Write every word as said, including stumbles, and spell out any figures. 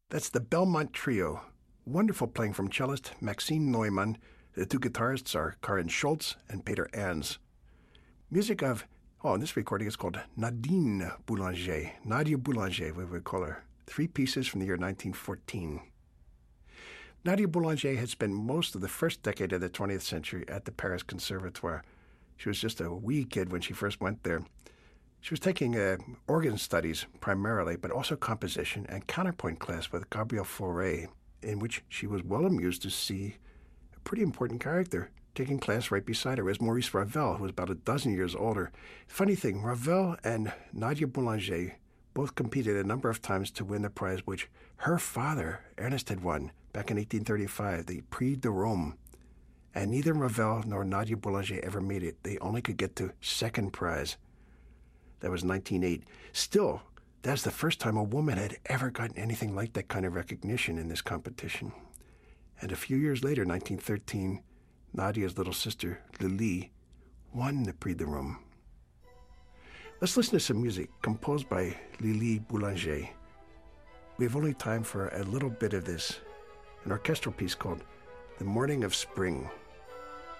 That's the Belmont Trio. Wonderful playing from cellist Maxine Neumann. The two guitarists are Karin Schultz and Peter Ans. Music of, oh, and this recording is called Nadine Boulanger. Nadia Boulanger, we would call her. Three pieces from the year nineteen fourteen. Nadia Boulanger had spent most of the first decade of the twentieth century at the Paris Conservatoire. She was just a wee kid when she first went there. She was taking uh, organ studies primarily, but also composition and counterpoint class with Gabriel Fauré, in which she was well amused to see a pretty important character taking class right beside her. It was Maurice Ravel, who was about a dozen years older. Funny thing, Ravel and Nadia Boulanger both competed a number of times to win the prize, which her father, Ernest, had won back in eighteen thirty-five, the Prix de Rome. And neither Ravel nor Nadia Boulanger ever made it. They only could get to second prize. That was nineteen oh eight. Still, that's the first time a woman had ever gotten anything like that kind of recognition in this competition. And a few years later, nineteen thirteen, Nadia's little sister, Lili, won the Prix de Rome. Let's listen to some music composed by Lili Boulanger. We have only time for a little bit of this, an orchestral piece called The Morning of Spring.